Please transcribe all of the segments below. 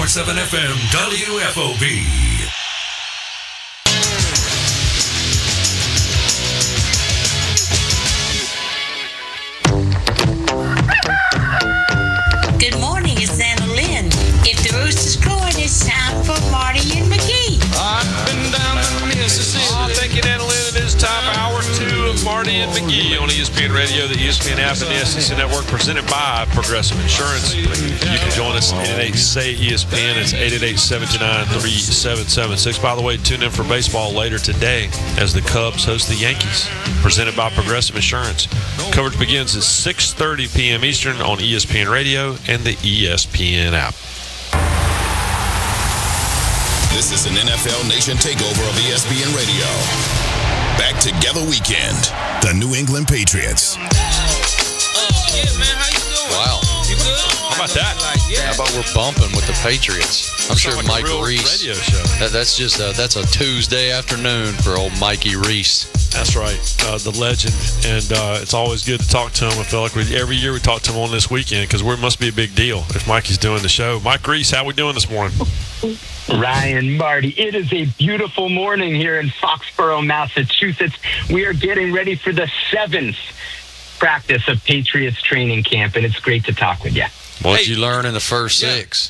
101.7 FM WFOB. Good morning, it's Anna Lynn. If the rooster's crowing, it's time for Marty and McGee. I've been down in Mississippi. Thank you, Anna Lynn. It is time, hour 2 of Marty and McGee on ESPN Radio, the ESPN app, and the SEC Network, presented by Progressive Insurance. You can join us at 888-SAY-ESPN. It's 888-729-3776. By the way, tune in for baseball later today as the Cubs host the Yankees, presented by Progressive Insurance. Coverage begins at 6:30 p.m. Eastern on ESPN Radio and the ESPN app. This is an NFL Nation takeover of ESPN Radio. Back Together Weekend. The New England Patriots. Yeah, man, how you doing? Wow. You good? How about that? How about we're bumping with the Patriots? I'm sure like Mike a real Reese. radio show. That's just that's a Tuesday afternoon for old Mikey Reese. That's right, the legend, and it's always good to talk to him. I feel like every year we talk to him on this weekend because it must be a big deal if Mikey's doing the show. Mike Reese, how we doing this morning? Ryan, Marty, it is a beautiful morning here in Foxborough, Massachusetts. We are getting ready for the 7th practice of Patriots training camp, and it's great to talk with you. What did you learn in the first 6?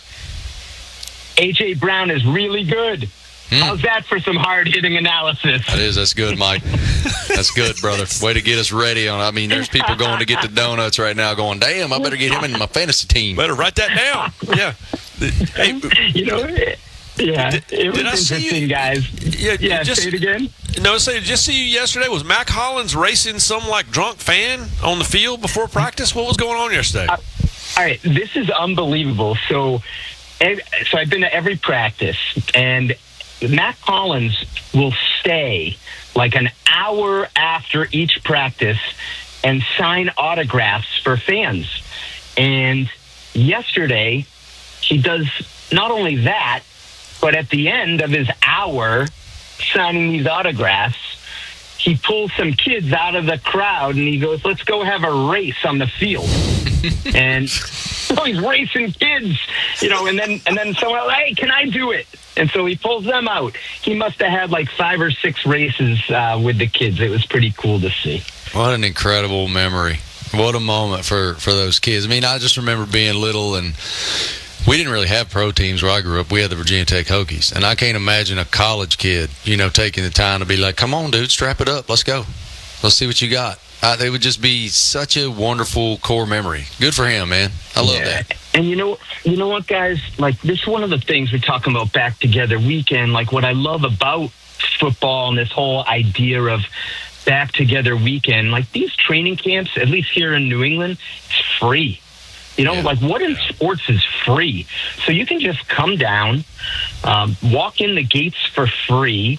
A.J. Brown is really good. How's that for some hard-hitting analysis? That's good, Mike. That's good, brother. Way to get us ready on. I mean, there's people going to get the donuts right now going, damn, I better get him in my fantasy team. Better write that down. Yeah. Hey, You know, yeah, it was interesting, guys. Yeah, say it again. No, did just see you yesterday. Was Mac Hollins racing some like drunk fan on the field before practice? What was going on yesterday? All right, this is unbelievable. So I've been to every practice, and Mac Hollins will stay like an hour after each practice and sign autographs for fans. And yesterday, he does not only that, but at the end of his hour signing these autographs, he pulls some kids out of the crowd and he goes, let's go have a race on the field. And so he's racing kids, and then someone, hey, can I do it? And so he pulls them out. He must have had like 5 or 6 races with the kids. It was pretty cool to see. What an incredible memory. What a moment for those kids. I mean, I just remember being little, and we didn't really have pro teams where I grew up. We had the Virginia Tech Hokies. And I can't imagine a college kid, taking the time to be like, come on, dude, strap it up. Let's go. Let's see what you got. They would just be such a wonderful core memory. Good for him, man. I love that. And you know what, guys? Like, this is one of the things we're talking about Back Together Weekend. Like, what I love about football and this whole idea of Back Together Weekend, like these training camps, at least here in New England, it's free. Like what in sports is free? So you can just come down, walk in the gates for free,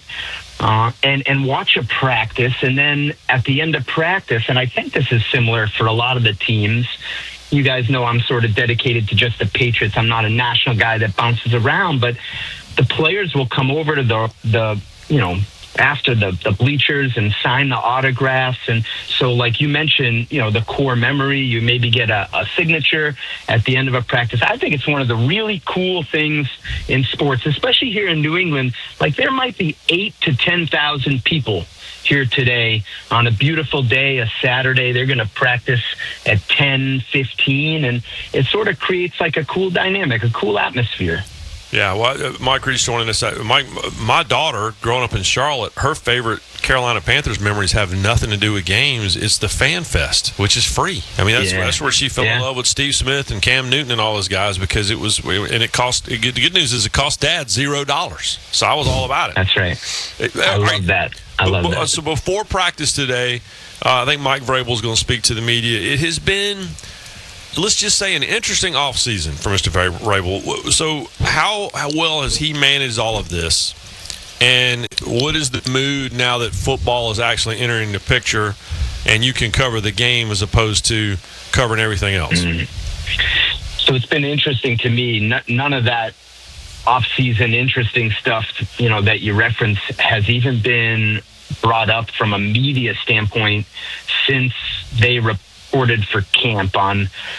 and watch a practice. And then at the end of practice, and I think this is similar for a lot of the teams, you guys know I'm sort of dedicated to just the Patriots. I'm not a national guy that bounces around, but the players will come over to the after the bleachers and sign the autographs. And so, like you mentioned, the core memory, you maybe get a signature at the end of a practice. I think it's one of the really cool things in sports, especially here in New England. Like, there might be 8,000 to 10,000 people here today on a beautiful day, a Saturday. They're going to practice at 10:15, and it sort of creates like a cool dynamic, a cool atmosphere. Yeah, well, Mike Reese joining us. My daughter, growing up in Charlotte, her favorite Carolina Panthers memories have nothing to do with games. It's the Fan Fest, which is free. I mean, that's where she fell in love with Steve Smith and Cam Newton and all those guys, because it was, and it cost. The good news is it cost Dad $0, so I was all about it. That's right. I love that. I love that. So before practice today, I think Mike Vrabel is going to speak to the media. It has been, let's just say, an interesting offseason for Mr. Vrabel. So how well has he managed all of this? And what is the mood now that football is actually entering the picture and you can cover the game as opposed to covering everything else? So it's been interesting to me. None of that off-season interesting stuff, that you reference has even been brought up from a media standpoint since they reported for camp on